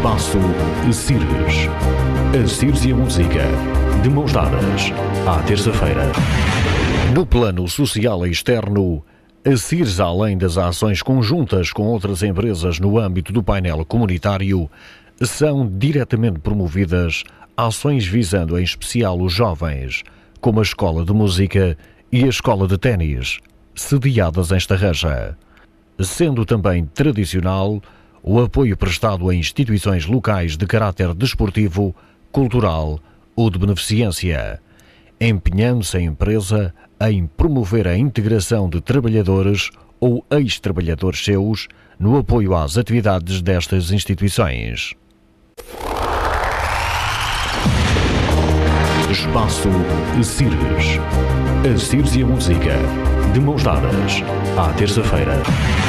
Espaço Cires. A Cires e a música, de mãos dadas, à terça-feira. No plano social e externo, a Cires, além das ações conjuntas com outras empresas no âmbito do painel comunitário, são diretamente promovidas ações visando em especial os jovens, como a Escola de Música e a Escola de Ténis, sediadas em Estarreja, sendo também tradicional o apoio prestado a instituições locais de caráter desportivo, cultural ou de beneficência, empenhando-se a empresa em promover a integração de trabalhadores ou ex-trabalhadores seus no apoio às atividades destas instituições. Espaço Cires. A Cires e a música, de mãos dadas, à terça-feira.